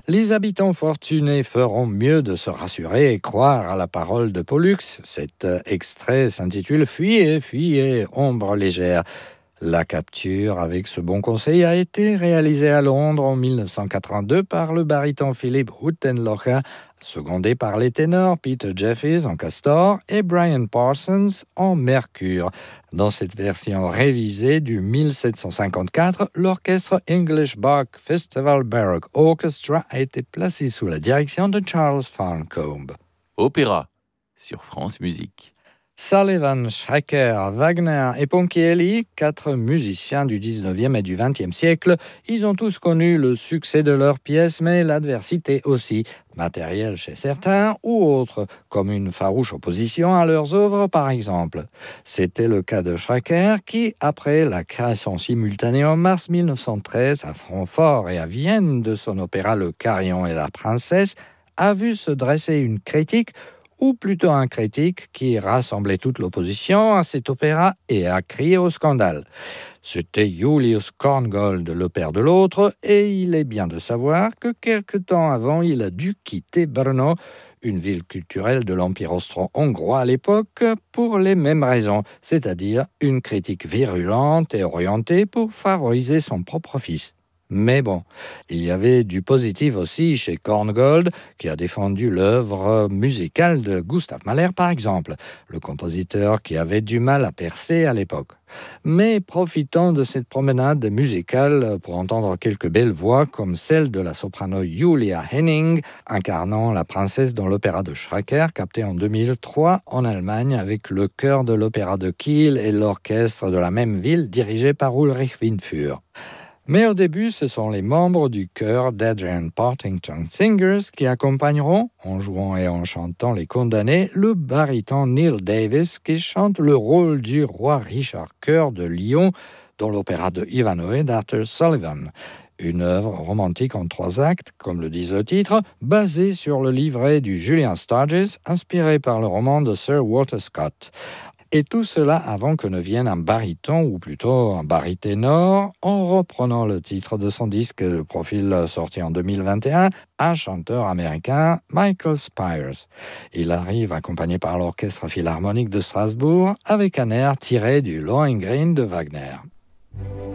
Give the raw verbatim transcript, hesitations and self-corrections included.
Les habitants fortunés feront mieux de se rassurer et croire à la parole de Pollux. Cet extrait s'intitule « Fuyez, fuyez, ombre légère ». La capture avec ce bon conseil a été réalisée à Londres en dix-neuf cent quatre-vingt-deux par le baryton Philipp Huttenlocher, secondé par les ténors Peter Jeffries en castor et Brian Parsons en mercure. Dans cette version révisée du mille sept cent cinquante-quatre, l'orchestre English Bach Festival Baroque Orchestra a été placé sous la direction de Charles Farncombe. Opéra sur France Musique. Sullivan, Schreker, Wagner et Ponchielli, quatre musiciens du dix-neuvième et du vingtième siècle, ils ont tous connu le succès de leurs pièces, mais l'adversité aussi, matérielle chez certains ou autres, comme une farouche opposition à leurs œuvres par exemple. C'était le cas de Schreker qui, après la création simultanée en mars mille neuf cent treize à Francfort et à Vienne de son opéra Le Carillon et la Princesse, a vu se dresser une critique ou plutôt un critique qui rassemblait toute l'opposition à cet opéra et a crié au scandale. C'était Julius Korngold, le père de l'autre, et il est bien de savoir que quelque temps avant, il a dû quitter Brno, une ville culturelle de l'Empire austro-hongrois à l'époque, pour les mêmes raisons, c'est-à-dire une critique virulente et orientée pour favoriser son propre fils. Mais bon, il y avait du positif aussi chez Korngold, qui a défendu l'œuvre musicale de Gustav Mahler, par exemple, le compositeur qui avait du mal à percer à l'époque. Mais profitons de cette promenade musicale pour entendre quelques belles voix, comme celle de la soprano Julia Henning, incarnant la princesse dans l'opéra de Schreker, capté en deux mille trois en Allemagne, avec le chœur de l'opéra de Kiel et l'orchestre de la même ville, dirigé par Ulrich Windfuhr. Mais au début, ce sont les membres du chœur d'Adrian Partington Singers qui accompagneront, en jouant et en chantant les condamnés, le baryton Neil Davis qui chante le rôle du roi Richard Coeur de Lyon dans l'opéra de Ivanhoe d'Arthur Sullivan. Une œuvre romantique en trois actes, comme le dit le titre, basée sur le livret du Julian Sturges, inspiré par le roman de Sir Walter Scott. Et tout cela avant que ne vienne un baryton, ou plutôt un baryténor, en reprenant le titre de son disque de profil sorti en deux mille vingt et un, un chanteur américain, Michael Spires. Il arrive accompagné par l'Orchestre Philharmonique de Strasbourg avec un air tiré du Lohengrin de Wagner.